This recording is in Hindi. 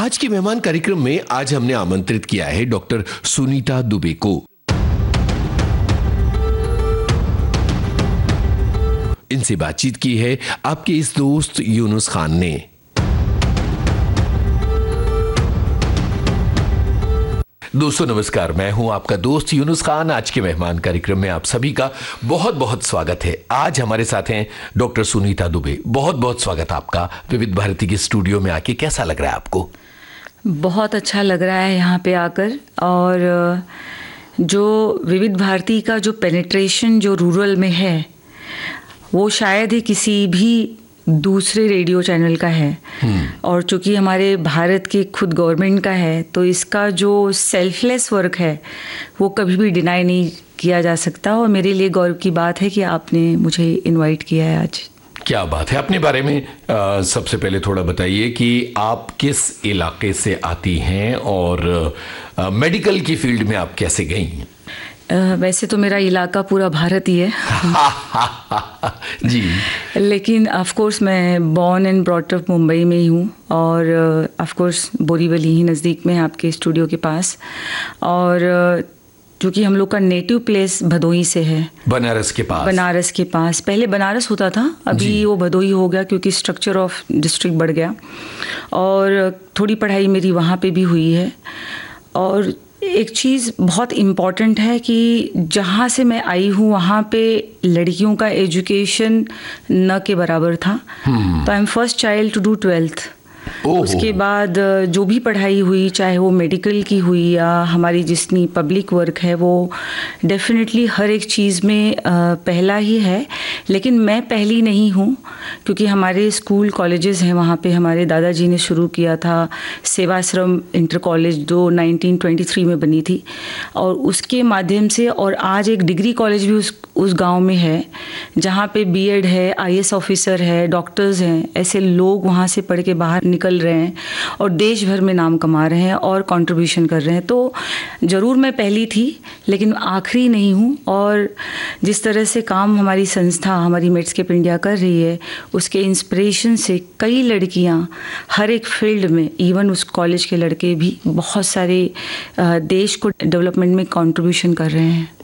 आज के मेहमान कार्यक्रम में आज हमने आमंत्रित किया है डॉक्टर सुनीता दुबे को। इनसे बातचीत की है आपके इस दोस्त यूनुस खान ने। दोस्तों नमस्कार, मैं हूं आपका दोस्त यूनुस खान। आज के मेहमान कार्यक्रम में आप सभी का बहुत बहुत स्वागत है। आज हमारे साथ हैं डॉक्टर सुनीता दुबे। बहुत बहुत स्वागत आपका विविध भारती के स्टूडियो में आके। कैसा लग रहा है आपको? बहुत अच्छा लग रहा है यहाँ पे आकर, और जो विविध भारती का जो पेनिट्रेशन जो रूरल में है वो शायद ही किसी भी दूसरे रेडियो चैनल का है। और चूंकि हमारे भारत की खुद गवर्नमेंट का है तो इसका जो सेल्फलेस वर्क है वो कभी भी डिनाई नहीं किया जा सकता। और मेरे लिए गौरव की बात है कि आपने मुझे इनवाइट किया है आज। क्या बात है। अपने बारे में सबसे पहले थोड़ा बताइए कि आप किस इलाके से आती हैं और मेडिकल की फील्ड में आप कैसे गई हैं? वैसे तो मेरा इलाका पूरा भारत ही है जी, लेकिन ऑफ कोर्स मैं born and brought up Mumbai में ही हूँ, और ऑफ कोर्स बोरीवली ही नज़दीक में है आपके स्टूडियो के पास। और क्योंकि हम लोग का नेटिव प्लेस भदोही से है, बनारस के पास। पहले बनारस होता था, अभी वो भदोही हो गया क्योंकि स्ट्रक्चर ऑफ डिस्ट्रिक्ट बढ़ गया। और थोड़ी पढ़ाई मेरी वहाँ पे भी हुई है। और एक चीज़ बहुत इम्पॉर्टेंट है कि जहाँ से मैं आई हूँ वहाँ पे लड़कियों का एजुकेशन न के बराबर था। तो I am first child to do 12th। उसके बाद जो भी पढ़ाई हुई, चाहे वो मेडिकल की हुई या हमारी जितनी पब्लिक वर्क है, वो डेफिनेटली हर एक चीज़ में पहला ही है। लेकिन मैं पहली नहीं हूँ, क्योंकि हमारे स्कूल कॉलेजेस हैं वहाँ पे। हमारे दादाजी ने शुरू किया था सेवाश्रम इंटर कॉलेज, जो 1923 में बनी थी, और उसके माध्यम से। और आज एक डिग्री कॉलेज भी उस गांव में है, जहाँ पे बीएड है, IAS ऑफिसर है, डॉक्टर्स हैं। ऐसे लोग वहाँ से पढ़ के बाहर निकल रहे हैं और देश भर में नाम कमा रहे हैं और कंट्रीब्यूशन कर रहे हैं। तो ज़रूर मैं पहली थी, लेकिन आखिरी नहीं हूँ। और जिस तरह से काम हमारी संस्था, हमारी मेड्सकेप इंडिया कर रही है, उसके इंस्पिरेशन से कई लड़कियाँ हर एक फील्ड में, इवन उस कॉलेज के लड़के भी बहुत सारे देश को डेवलपमेंट में कंट्रीब्यूशन कर रहे हैं।